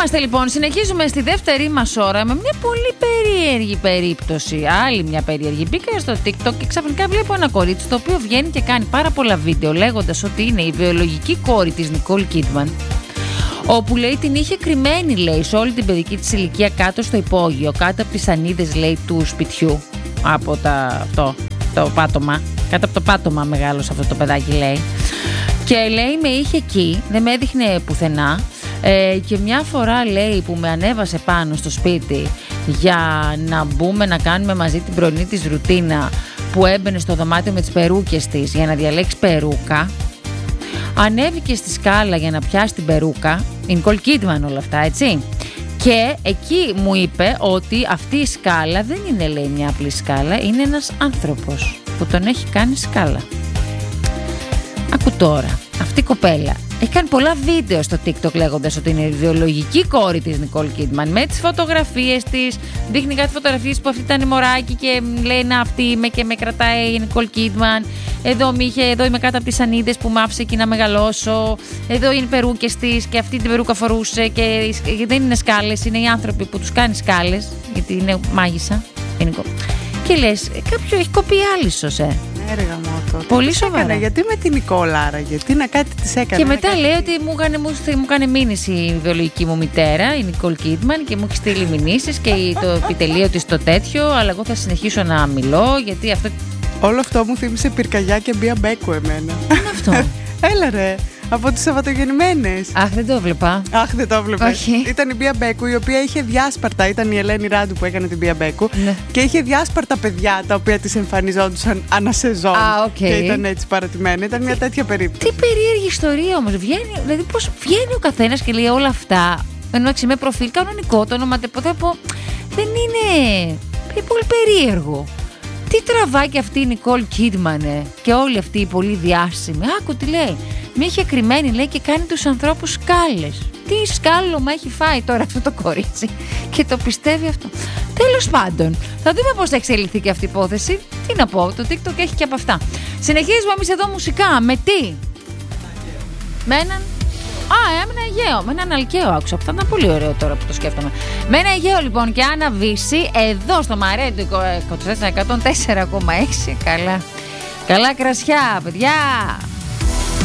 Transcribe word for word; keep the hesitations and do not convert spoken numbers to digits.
είμαστε λοιπόν, συνεχίζουμε στη δεύτερη μας ώρα με μια πολύ περίεργη περίπτωση. Άλλη μια περίεργη. Μπήκα στο TikTok και ξαφνικά βλέπω ένα κορίτσι το οποίο βγαίνει και κάνει πάρα πολλά βίντεο λέγοντας ότι είναι η βιολογική κόρη της Νικόλ Κίτμαν, όπου λέει την είχε κρυμμένη, λέει, σε όλη την παιδική της ηλικία κάτω στο υπόγειο, κάτω από τις σανίδες, λέει, του σπιτιού, από τα, αυτό, το πάτωμα, κάτω από το πάτωμα μεγάλωσε αυτό το παιδάκι, λέει. Και λέει με είχε εκεί, δεν με έδειχνε πουθενά. Ε, και μια φορά, λέει, που με ανέβασε πάνω στο σπίτι για να μπούμε να κάνουμε μαζί την πρωινή της ρουτίνα, που έμπαινε στο δωμάτιο με τις περούκες της για να διαλέξει περούκα, ανέβηκε στη σκάλα για να πιάσει την περούκα, η Νικόλ Κίτμαν όλα αυτά, έτσι. Και εκεί μου είπε ότι αυτή η σκάλα δεν είναι, λέει, μια απλή σκάλα, είναι ένας άνθρωπος που τον έχει κάνει σκάλα. Άκου τώρα, αυτή η κοπέλα έχει κάνει πολλά βίντεο στο TikTok λέγοντας ότι είναι η βιολογική κόρη της Νικόλ Κίτμαν, με τις φωτογραφίες της. Δείχνει κάτι φωτογραφίες που αυτή ήταν μωράκι και λέει να αυτή είμαι και με κρατάει η Νικόλ Κίτμαν. Εδώ, είχε, εδώ είμαι κάτω από τις σανίδες που με άφησε εκεί να μεγαλώσω. Εδώ είναι οι περούκες της και αυτή την περούκα φορούσε. Και δεν είναι σκάλες, είναι οι άνθρωποι που τους κάνει σκάλες, γιατί είναι μάγισσα. Είναι... Και λες, κάποιο έχει κοπεί άλυσος, ε. Έργα μου αυτό. Πολύ σοβαρά. Έκανε, γιατί με την Νικόλ άραγε, τι να κάτι της έκανε. Και μετά λέει ότι μου έκανε, μου, μου έκανε μήνυση η βιολογική μου μητέρα, η Νικόλ Κίτμαν, και μου έχει στείλει μηνύσεις και το επιτελείο της το τέτοιο. Αλλά εγώ θα συνεχίσω να μιλώ, γιατί αυτό. Όλο αυτό μου θύμισε πυρκαγιά και Μπία Μπέκου εμένα. Τι είναι αυτό? Έλα ρε. Από τις Σαββατογεννημένες. Αχ, δεν το έβλεπα. Αχ, δεν το έβλεπα. Όχι. Ήταν η Μπία Μπέκου, η οποία είχε διάσπαρτα. Ήταν η Ελένη Ράντου που έκανε την Μπία Μπέκου. Ναι. Και είχε διάσπαρτα παιδιά τα οποία της εμφανιζόντουσαν ανασεζόν. Α, okay. Και ήταν έτσι παρατημένη. Ήταν μια τέτοια περίπτωση. Τι περίεργη ιστορία όμως. Βγαίνει, δηλαδή, πώς βγαίνει ο καθένας και λέει όλα αυτά. Ενώ με προφίλ κανονικό, το ονοματεπωθέ. Δεν είναι. Είναι πολύ περίεργο. Τι τραβάει και αυτή η Νικόλ Κίτμαν, ε, και όλοι αυτοί οι πολύ διάσημοι. Άκου τι λέει. Μη είχε κρυμμένη, λέει, και κάνει τους ανθρώπους σκάλες. Τι σκάλωμα έχει φάει τώρα αυτό το κορίτσι και το πιστεύει αυτό. Τέλος πάντων, θα δούμε πώς θα εξελιχθεί και αυτή η υπόθεση. Τι να πω, το TikTok έχει και από αυτά. Συνεχίζουμε εμείς εδώ μουσικά. Με τι? Με έναν. Α, έμενα Αιγαίο. Με έναν Αλκαίο άκουσα. Αυτό ήταν πολύ ωραίο τώρα που το σκέφτομαι. Με ένα Αιγαίο λοιπόν και Άννα Βύση εδώ στο Μαρέντο εκατόν τέσσερα κόμμα έξι. Καλά. Καλά κρασιά, παιδιά.